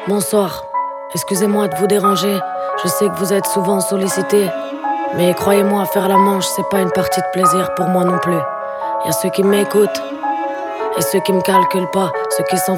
Bonsoir, excusez-moi de vous déranger. Je sais que vous êtes souvent sollicité, mais croyez-moi, faire la manche, c'est pas une partie de plaisir pour moi non plus. Y a ceux qui m'écoutent et ceux qui me calculent pas, ceux qui s'en